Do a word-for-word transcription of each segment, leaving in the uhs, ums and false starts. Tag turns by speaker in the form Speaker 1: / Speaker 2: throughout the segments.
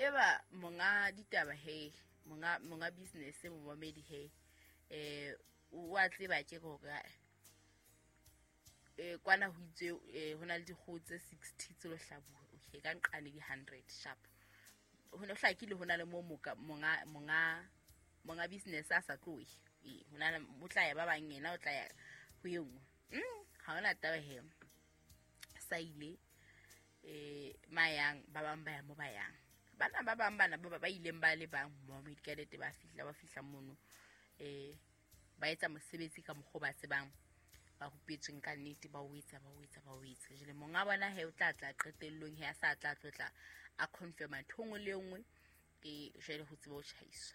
Speaker 1: tseba monga ditaba he monga monga business mo momedi he eh wa tseba ke go ga eh kwana ho itse eh hona le dikgotse sixty tse lo hlabu okay ka nqane di one hundred sharp hona hlakile hona le mo monga monga monga business a sa tloe eh hona mo tla ya ba bang yena o tla ya ho yengwe mm ha hona taba he sa ile eh mayang ba bang ba ya mo bayang bana ba bang bana ba ba ileng ba le bang mo medikalete ba fihla ba fihla mono eh ba etsa mosebetsi ka mokgo ba tsebang ba hupetseng ka nnete ba wetsa ba wetsa ba wetsa jele monga bona he o tla tla qetellong he a sa tla tlotla a confirm thongo le nngwe e jele ho tseba o chaisa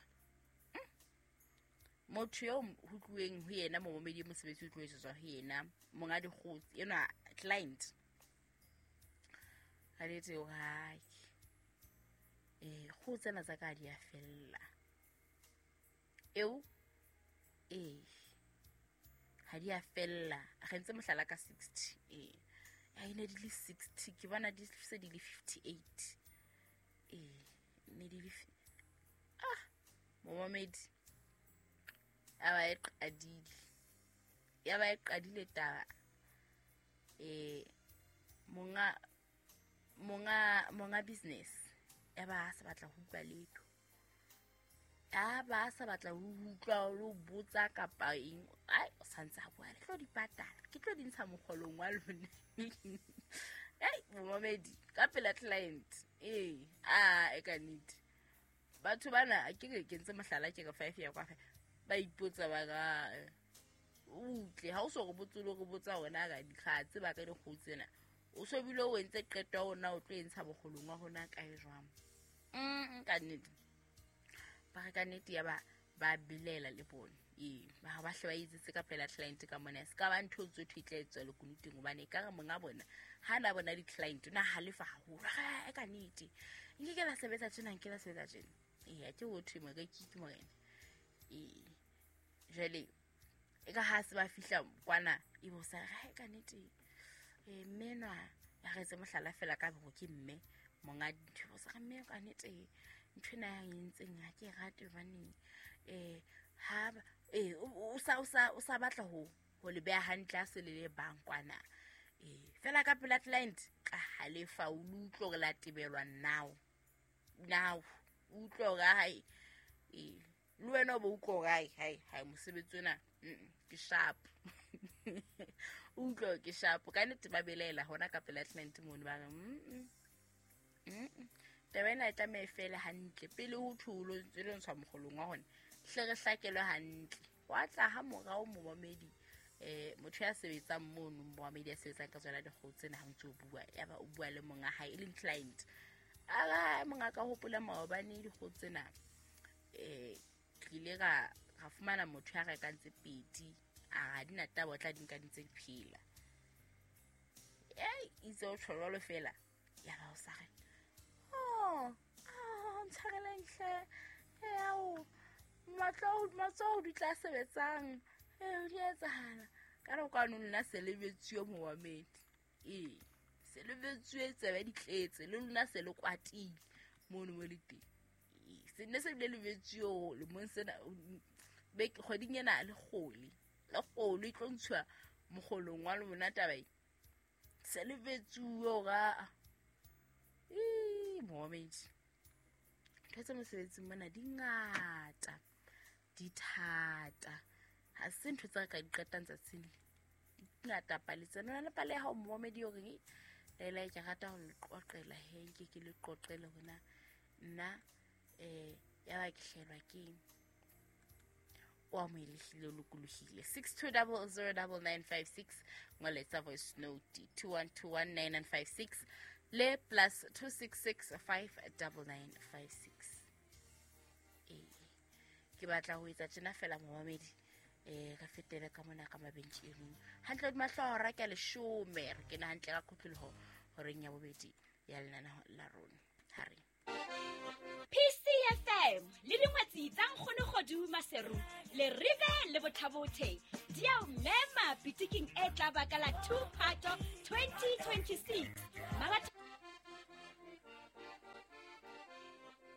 Speaker 1: motho yo ho tlueng ho yena mo momedi mosebetsi o tloetswa ho yena monga di khotsi yena client a letse o hai eh go tsena tsa ka di a fella eo eh ha di a fella a gentse mohlala ka sixty eh ha ine di le sixty ke bona di se di le fifty-eight eh ne di ah momedi aba e qadile ya ba e qadile taba eh monga monga monga business ya ba sa batla ho utlwa letho ya ba sa batla ho utlwa lo botsa ka pa eng ai o santsa bua le tlo di patala ke tlo di ntsha mogolong wa lona ai momedi ka pela client eh ah e ka nit batho bana a ke ke ntse mohlala ke ka five ya kwa ba ipotsa ba ga utle ha o so go botsolo go botsa ona ga dikhatse ba ka di khutsena o so bile o entse qeto ona o tlo entsha bogolong wa hona ka e jwang mm ka nnete ba ka nnete ya ba ba bilela le bona e ba ba hle ba itse ka pela client ka mona se ka ba ntho tso thitletso le kunuting hobane ka ga monga bona ha na bona di client na halefa ho ga ka nnete nke ke la sebetsa tsena nke la sebetsa tsena e ya ke o thwe mo ka kiki mo rena e jale e ka ha se ba fihla kwana e bo sa ga ka nnete e menwa ya re tse mohlala fela ka bo ke mme monga ntho bo sa ga mme ka nnete ntwena ya ntseng ha ke rate bane eh ha eh o sa o sa o sa batla ho ho le beha hantle a se le bang kwana eh fela ka pela client ka halefa o lutlo re la tebelwa now now utlo ga hai eh le wena bo utlo ga hai hai mosebetsi ona ke sharp utlo ke sharp ka nete ba belela hona ka pela client mo ba mm mm tebena tla me fela hantle pele ho thulo tselo ntsha mogolong wa hona hle re hlakelwe hantle wa tla ha morao mo momedi eh motho ya sebetsang mono mo momedi ya sebetsang ka tsona di khotse na ha ntse o bua ya ba o bua le monga ha e le client aga monga ka hopola maobane di khotse na eh tlile ga ga fumana motho ya re ka ntse pedi a di na taba tla dinka dintse diphila eh izo tsholo fela ya ba o sa re oh ah ntshagela nhle eh ao matlo matso di tla sebetsang eh di etsahala ka re kwa nna se lebetswe mo wa meti eh se lebetswe tsebe di tletse le lona se le kwatile mo no le teng se ne se le lebetswe le mo sena be kgoding ena le kholi le kholi tlo ntshwa mogolong wa lona tabai se lebetswe ga e momedi tshetse mosebetsi mona di ngata di thata ha se ntho tsa ka di qetang tsa tsini di ngata pale tsena le pale ha momedi o reng le le ke rata ho qoqela he ke ke le qoqele hona nna eh ya ba ke hlelwa ke wa mo ile hlile lokulohile six two zero zero nine nine five six ngoletsa voice note two one two one nine nine five six le plus two six six five nine nine five six eh ke batla ho etsa tsena fela mo mamedi eh ka fetele ka mona ka mabentleng hantle di mahlora ke le shome re ke na hantle ka khutlo ho reng ya bobedi ya lena la rona hare
Speaker 2: P C F M le dingwatsi tsa nkgone godu maseru le rive le botlhabothe di a mema pitiking e tla bakala two phato twenty twenty-six Mabat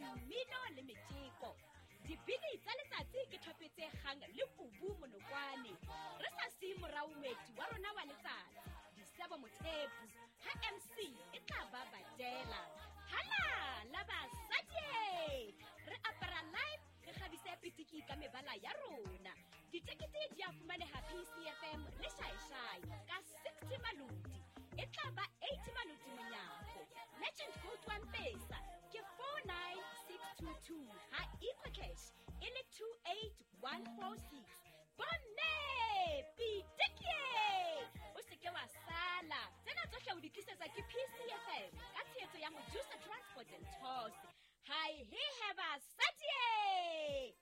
Speaker 2: mmino le metjeko. Dibini tsa letsatsi ke thopetse gang le Pubu Monokwane. Re sa se moraumeti wa rona wa letsatsi. Disebo Mothepu. Ha M C e tla ba Badela. Hala la basadi. Re apara live re khabise pitiki ka mebala ya rona. Ditekete di a fumaneha P C F M le Shai ka sixty maluti. E tla ba eighty maluti monyako. Legend code one pesa ke four nine six two two. Ha ikwa cash e le two eight one four six. Bonne pitiki. O se ke wa sala. Tsena tsohle o di tlisetsa ke P C F M ka tshehetso ya Mojusa Transport and Tours. Hi, he have a Saturday.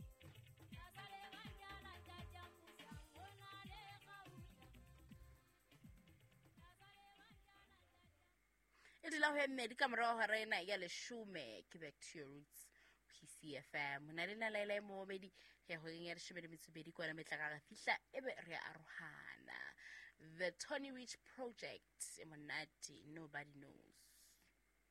Speaker 1: E di la ho emme di ka morao ga rena ya leshume ke Back to Your Roots P C F M. Na le na la ile mo medi ya go ngeng ya leshume le metsubedi kwa na metla ga fihla ebe re a arohana. The Tony Rich Project, Emonati, nobody knows.